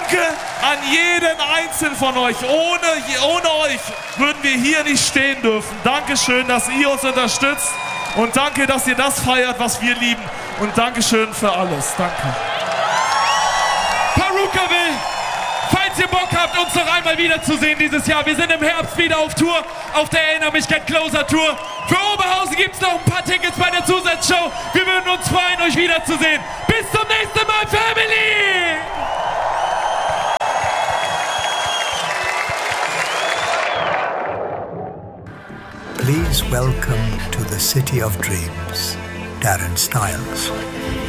Danke an jeden Einzelnen von euch. Ohne euch würden wir hier nicht stehen dürfen. Dankeschön, dass ihr uns unterstützt. Und danke, dass ihr das feiert, was wir lieben. Und Dankeschön für alles. Danke. Perukaville, falls ihr Bock habt, uns noch einmal wiederzusehen dieses Jahr. Wir sind im Herbst wieder auf Tour, auf der Erinner mich Get Closer Tour. Für Oberhausen gibt es noch ein paar Tickets bei der Zusatzshow. Wir würden uns freuen, euch wiederzusehen. Bis zum nächsten Mal, Family! Please welcome to the City of Dreams, Darren Styles.